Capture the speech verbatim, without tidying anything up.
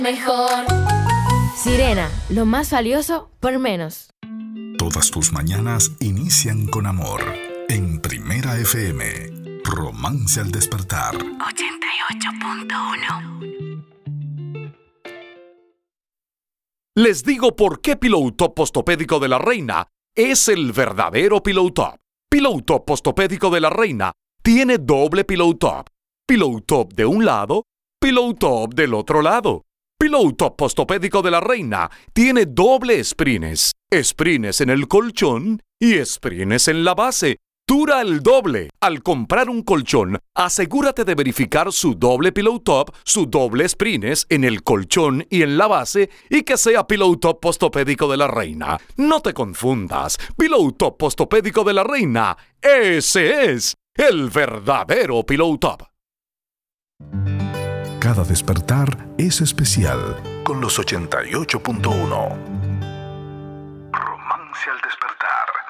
Mejor. Sirena, lo más valioso por menos. Todas tus mañanas inician con amor. En Primera F M, Romance al Despertar. ochenta y ocho punto uno. Les digo por qué Pillow Top Postopédico de la Reina es el verdadero Pillow Top. Pillow Top Postopédico de la Reina tiene doble Pillow Top. Pillow Top de un lado, Pillow Top del otro lado. Pillow Top Postopédico de la Reina tiene doble sprines. Sprines en el colchón y sprines en la base. Dura el doble. Al comprar un colchón, asegúrate de verificar su doble Pillow Top, su doble sprines en el colchón y en la base y que sea Pillow Top Postopédico de la Reina. No te confundas. Pillow Top Postopédico de la Reina, ese es el verdadero Pillow Top. Cada despertar es especial con los ochenta y ocho punto uno. Romance al Despertar.